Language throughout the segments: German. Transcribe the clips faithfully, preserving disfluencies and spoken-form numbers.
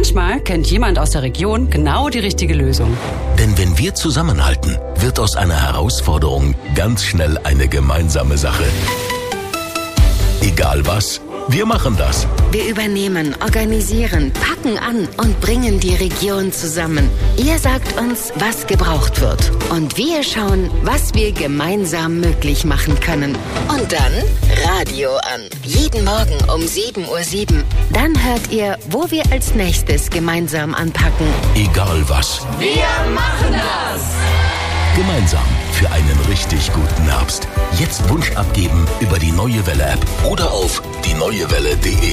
manchmal kennt jemand aus der Region genau die richtige Lösung. Denn wenn wir zusammenhalten, wird aus einer Herausforderung ganz schnell eine gemeinsame Sache. Egal was, wir machen das. Wir übernehmen, organisieren, packen an und bringen die Region zusammen. Ihr sagt uns, was gebraucht wird. Und wir schauen, was wir gemeinsam möglich machen können. Und dann Radio an. Jeden Morgen um sieben Uhr sieben. Dann hört ihr, wo wir als nächstes gemeinsam anpacken. Egal was. Wir machen das! Gemeinsam für einen richtig guten Herbst. Jetzt Wunsch abgeben über die Neue Welle App oder auf die neue welle punkt de.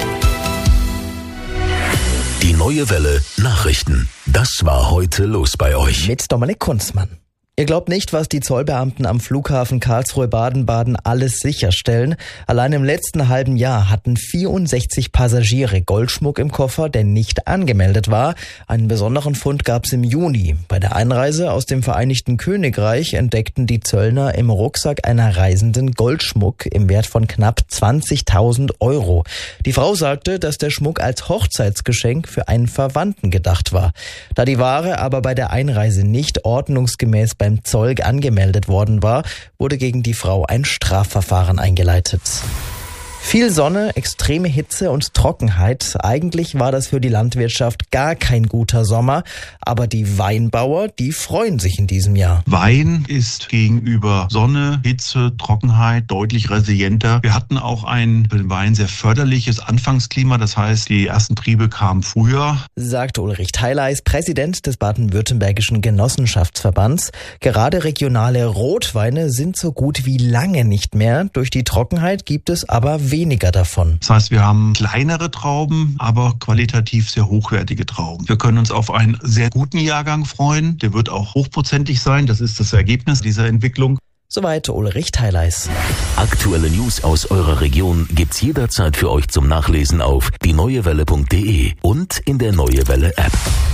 Die Neue Welle Nachrichten. Das war heute los bei euch. Mit Dominik Kunzmann. Ihr glaubt nicht, was die Zollbeamten am Flughafen Karlsruhe-Baden-Baden alles sicherstellen. Allein im letzten halben Jahr hatten vierundsechzig Passagiere Goldschmuck im Koffer, der nicht angemeldet war. Einen besonderen Fund gab es im Juni. Bei der Einreise aus dem Vereinigten Königreich entdeckten die Zöllner im Rucksack einer Reisenden Goldschmuck im Wert von knapp zwanzigtausend Euro. Die Frau sagte, dass der Schmuck als Hochzeitsgeschenk für einen Verwandten gedacht war. Da die Ware aber bei der Einreise nicht ordnungsgemäß bei beim Zoll angemeldet worden war, wurde gegen die Frau ein Strafverfahren eingeleitet. Viel Sonne, extreme Hitze und Trockenheit. Eigentlich war das für die Landwirtschaft gar kein guter Sommer. Aber die Weinbauer, die freuen sich in diesem Jahr. Wein ist gegenüber Sonne, Hitze, Trockenheit deutlich resilienter. Wir hatten auch ein für den Wein sehr förderliches Anfangsklima. Das heißt, die ersten Triebe kamen früher. Sagt Ulrich Theileis, Präsident des baden-württembergischen Genossenschaftsverbands. Gerade regionale Rotweine sind so gut wie lange nicht mehr. Durch die Trockenheit gibt es aber weniger davon. Das heißt, wir haben kleinere Trauben, aber qualitativ sehr hochwertige Trauben. Wir können uns auf einen sehr guten Jahrgang freuen. Der wird auch hochprozentig sein. Das ist das Ergebnis dieser Entwicklung. Soweit Ulrich Theileis. Aktuelle News aus eurer Region gibt's jederzeit für euch zum Nachlesen auf die neue welle punkt de und in der Neue Welle App.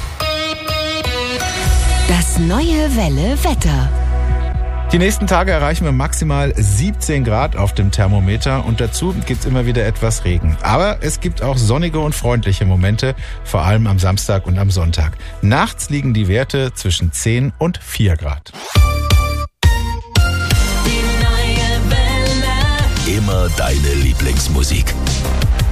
Das Neue Welle Wetter. Die nächsten Tage erreichen wir maximal siebzehn Grad auf dem Thermometer und dazu gibt's immer wieder etwas Regen. Aber es gibt auch sonnige und freundliche Momente, vor allem am Samstag und am Sonntag. Nachts liegen die Werte zwischen zehn und vier Grad. Die Neue Welle. Immer deine Lieblingsmusik.